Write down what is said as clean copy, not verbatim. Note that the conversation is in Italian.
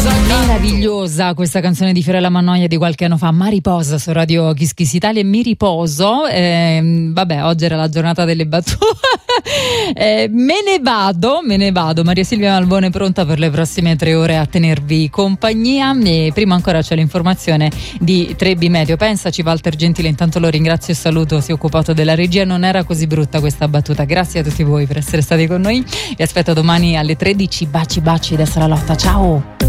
Meravigliosa questa canzone di Fiorella Mannoia di qualche anno fa, Ma riposa su Radio Kiss Kiss Italia. E mi riposo, vabbè, oggi era la giornata delle battute. Me ne vado. Maria Silvia Malbone pronta per le prossime 3 ore a tenervi compagnia, e prima ancora c'è l'informazione di Trebi Meteo. Pensaci, Walter Gentile, intanto lo ringrazio e saluto, si è occupato della regia. Non era così brutta questa battuta. Grazie a tutti voi per essere stati con noi, vi aspetto domani alle 13. Baci da Saralotta, ciao.